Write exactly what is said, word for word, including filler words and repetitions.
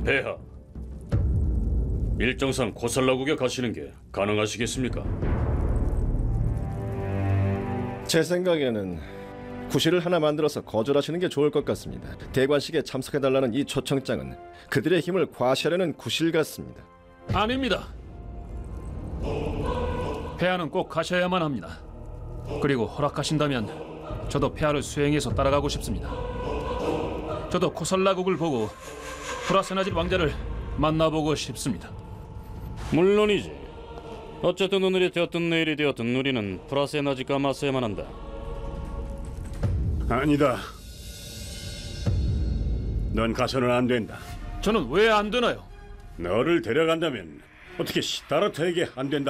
폐하, 일정상 코살라국에 가시는 게 가능하시겠습니까? 제 생각에는 구실을 하나 만들어서 거절하시는 게 좋을 것 같습니다. 대관식에 참석해달라는 이 초청장은 그들의 힘을 과시하려는 구실 같습니다. 아닙니다. 폐하는 꼭 가셔야만 합니다. 그리고 허락하신다면 저도 폐하를 수행해서 따라가고 싶습니다. 저도 코살라국을 보고 프라세나질 왕자를 만나보고 싶습니다. 물론이지. 어쨌든 오늘이 되었든 내일이 되었든 우리는 프라세나지가 맞서야만 한다. 아니다. 넌 가서는 안 된다. 저는 왜 안 되나요? 너를 데려간다면 어떻게 시다르트에게 안 된다